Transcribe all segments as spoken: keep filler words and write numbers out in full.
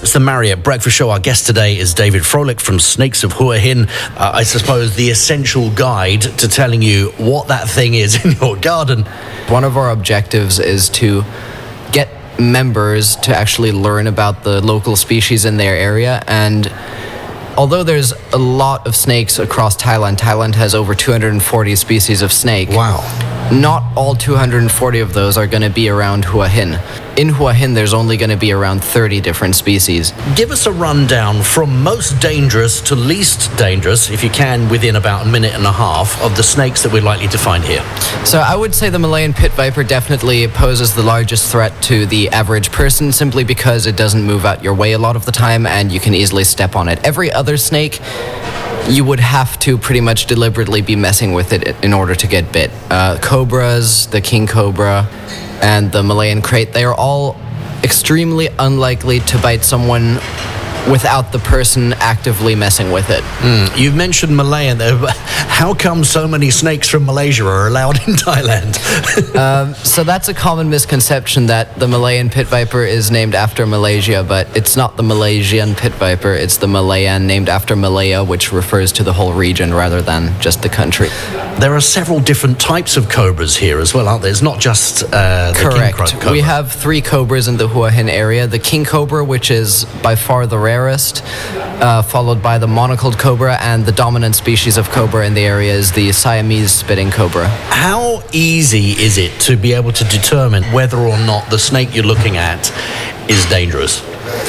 It's the Marriott Breakfast Show. Our guest today is David Froelich from Snakes of Hua Hin. Uh, I suppose the essential guide to telling you what that thing is in your garden. One of our objectives is to get members to actually learn about the local species in their area. And although there's a lot of snakes across Thailand, Thailand has over two hundred forty species of snake. Wow. Not all two hundred forty of those are going to be around Hua Hin. In Hua Hin, there's only going to be around thirty different species. Give us a rundown from most dangerous to least dangerous, if you can, within about a minute and a half, of the snakes that we're likely to find here. So I would say the Malayan pit viper definitely poses the largest threat to the average person, simply because it doesn't move out your way a lot of the time and you can easily step on it. Every other snake, you would have to pretty much deliberately be messing with it in order to get bit. Uh, cobras, the king cobra, and the Malayan krait, they are all extremely unlikely to bite someone without the person actively messing with it. Mm. You've mentioned Malayan there, but how come so many snakes from Malaysia are allowed in Thailand? um, so that's a common misconception that the Malayan pit viper is named after Malaysia, but it's not the Malaysian pit viper, it's the Malayan, named after Malaya, which refers to the whole region rather than just the country. There are several different types of cobras here as well, aren't there? It's not just uh, the Correct. king cobra. We have three cobras in the Hua Hin area. The king cobra, which is by far the rarest, uh, followed by the monocled cobra, and the dominant species of cobra in the area is the Siamese spitting cobra. How easy is it to be able to determine whether or not the snake you're looking at is dangerous?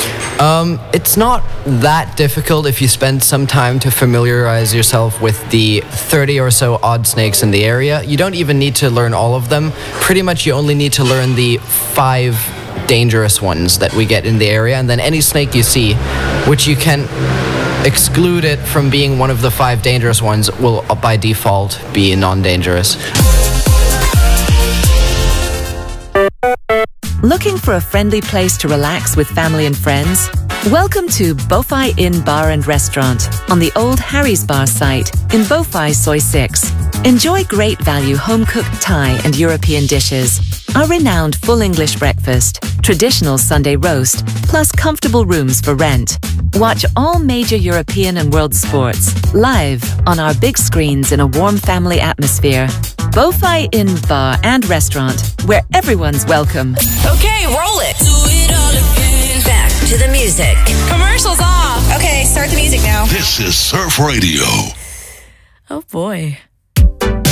Um, it's not that difficult if you spend some time to familiarize yourself with the thirty or so odd snakes in the area. You don't even need to learn all of them. Pretty much you only need to learn the five dangerous ones that we get in the area, and then any snake you see, which you can exclude it from being one of the five dangerous ones, will by default be non-dangerous. Looking for a friendly place to relax with family and friends? Welcome to Bowhai Inn Bar and Restaurant on the old Harry's Bar site in Bowhai Soi six. Enjoy great value home-cooked Thai and European dishes, a renowned full English breakfast, traditional Sunday roast, plus comfortable rooms for rent. Watch all major European and world sports live on our big screens in a warm family atmosphere. Bowhai Inn Bar and Restaurant, where everyone's welcome. Okay, roll it. Do it all again. Back to the music. Commercials off. Okay, start the music now. This is Surf Radio. Oh boy.